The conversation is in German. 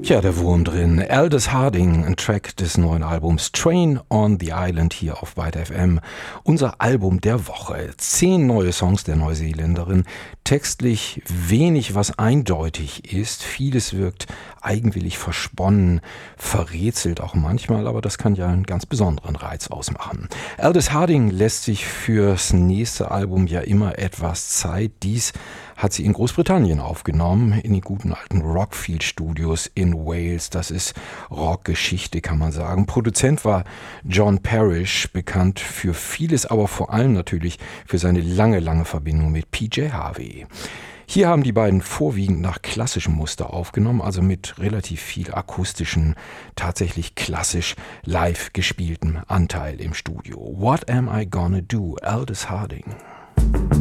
Tja, der Wurm drin. Aldous Harding, ein Track des neuen Albums Train on the Island hier auf Byte FM. Unser Album der Woche. 10 neue Songs der Neuseeländerin. Textlich wenig, was eindeutig ist. Vieles wirkt eigenwillig versponnen, verrätselt auch manchmal, aber das kann ja einen ganz besonderen Reiz ausmachen. Aldous Harding lässt sich fürs nächste Album ja immer etwas Zeit. Dies hat sie in Großbritannien aufgenommen, in den guten alten Rockfield Studios in Wales. Das ist Rockgeschichte, kann man sagen. Produzent war John Parrish, bekannt für vieles, aber vor allem natürlich für seine lange Verbindung mit PJ Harvey. Hier haben die beiden vorwiegend nach klassischem Muster aufgenommen, also mit relativ viel akustischen, tatsächlich klassisch live gespieltem Anteil im Studio. What Am I Gonna Do? Aldous Harding.